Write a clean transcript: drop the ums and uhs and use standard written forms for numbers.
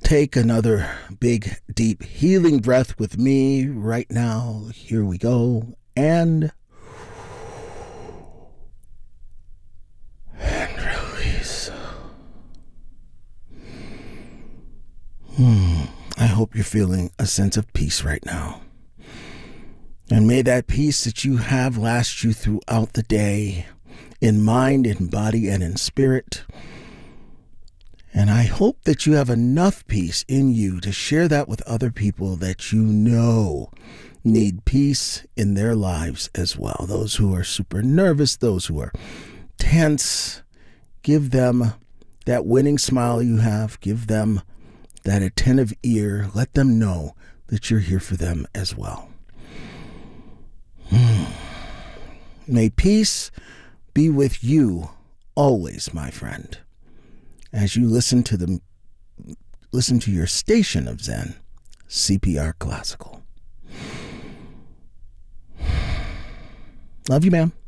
take another big, deep, healing breath with me right now. Here we go. And release. I hope you're feeling a sense of peace right now. And may that peace that you have last you throughout the day, in mind, in body, and in spirit. And I hope that you have enough peace in you to share that with other people that you know need peace in their lives as well. Those who are super nervous, those who are tense, give them that winning smile you have. Give them that attentive ear. Let them know that you're here for them as well. May peace be with you always, my friend, as you listen to your station of Zen, CPR Classical. Love you, ma'am.